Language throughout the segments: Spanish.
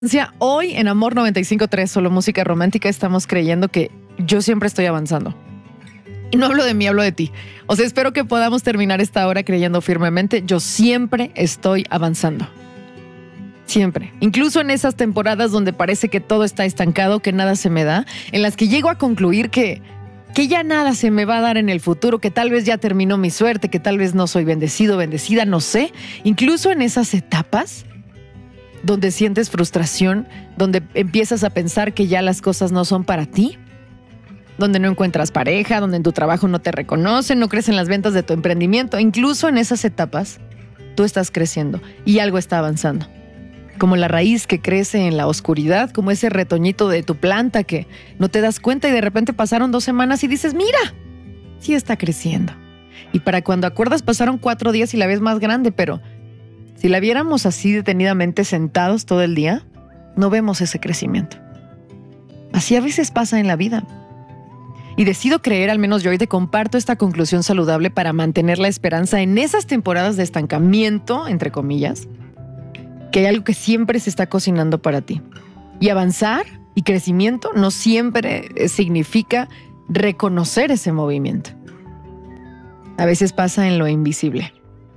Hoy en Amor 95.3, solo música romántica, estamos creyendo que yo siempre estoy avanzando. Y no hablo de mí, hablo de ti. O sea, espero que podamos terminar esta hora creyendo firmemente, yo siempre estoy avanzando. Siempre. Incluso en esas temporadas donde parece que todo está estancado, que nada se me da, en las que llego a concluir que ya nada se me va a dar en el futuro, que tal vez ya terminó mi suerte, que tal vez no soy bendecido, bendecida, no sé. Incluso en esas etapas donde sientes frustración, donde empiezas a pensar que ya las cosas no son para ti, donde no encuentras pareja, donde en tu trabajo no te reconocen, no crecen las ventas de tu emprendimiento. Incluso en esas etapas, tú estás creciendo y algo está avanzando. Como la raíz que crece en la oscuridad, como ese retoñito de tu planta que no te das cuenta y de repente pasaron 2 semanas y dices, mira, sí está creciendo. Y para cuando acuerdas pasaron 4 días y la ves más grande, pero si la viéramos así detenidamente sentados todo el día, no vemos ese crecimiento. Así a veces pasa en la vida. Y decido creer, al menos yo hoy te comparto esta conclusión saludable para mantener la esperanza en esas temporadas de estancamiento, entre comillas, que hay algo que siempre se está cocinando para ti. Y avanzar y crecimiento no siempre significa reconocer ese movimiento. A veces pasa en lo invisible.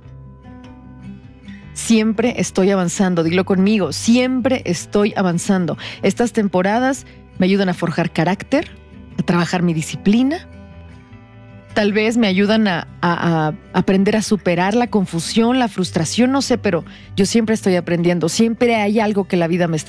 Siempre estoy avanzando, dilo conmigo, siempre estoy avanzando. Estas temporadas me ayudan a forjar carácter, a trabajar mi disciplina. Tal vez me ayudan a aprender a superar la confusión, la frustración, no sé, pero yo siempre estoy aprendiendo. Siempre hay algo que la vida me está